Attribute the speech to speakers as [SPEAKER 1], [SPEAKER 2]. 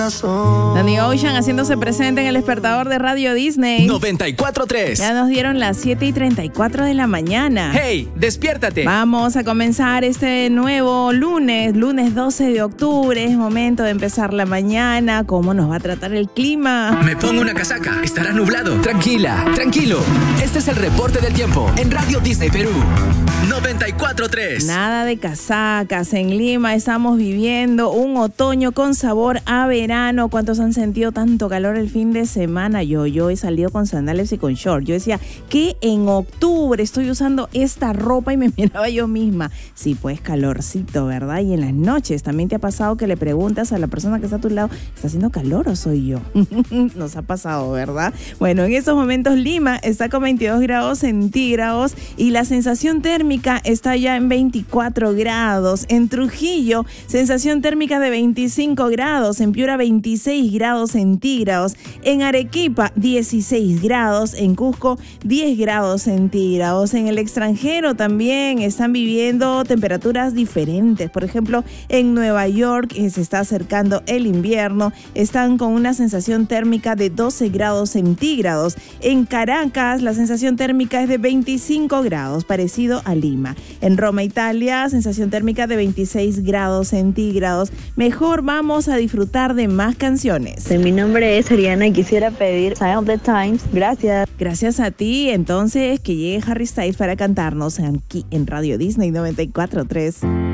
[SPEAKER 1] Danny Ocean haciéndose presente en el despertador de Radio Disney
[SPEAKER 2] 94.3.
[SPEAKER 1] Ya nos dieron las 7:34 de la mañana.
[SPEAKER 2] ¡Hey! ¡Despiértate!
[SPEAKER 1] Vamos a comenzar este nuevo lunes 12 de octubre. Es momento de empezar la mañana. ¿Cómo nos va a tratar el clima?
[SPEAKER 2] Me pongo una casaca. Estará nublado. Tranquila, tranquilo. Este es el reporte del tiempo en Radio Disney Perú 94.3.
[SPEAKER 1] Nada de casacas. En Lima estamos viviendo un otoño con sabor a verano. ¿Cuántos han sentido tanto calor el fin de semana? Yo he salido con sandalias y con short. Yo decía que en octubre estoy usando esta ropa y me miraba yo misma. Sí, pues calorcito, ¿verdad? Y en las noches también te ha pasado que le preguntas a la persona que está a tu lado, ¿está haciendo calor o soy yo? Nos ha pasado, ¿verdad? Bueno, en estos momentos Lima está con 22 grados centígrados y la sensación térmica está ya en 24 grados. En Trujillo, sensación térmica de 25 grados. En Piura, 26 grados centígrados. En Arequipa, 16 grados. En Cusco, 10 grados centígrados. En el extranjero también están viviendo temperaturas diferentes. Por ejemplo, en Nueva York se está acercando el invierno. Están con una sensación térmica de 12 grados centígrados. En Caracas, la sensación térmica es de 25 grados, parecido a Lima. En Roma, Italia, sensación térmica de 26 grados centígrados. Mejor vamos a disfrutar de más canciones.
[SPEAKER 3] Mi nombre es Ariana y quisiera pedir Sign of the Times. Gracias.
[SPEAKER 1] Gracias a ti. Entonces, que llegue Harry Styles para cantarnos aquí en Radio Disney 94.3.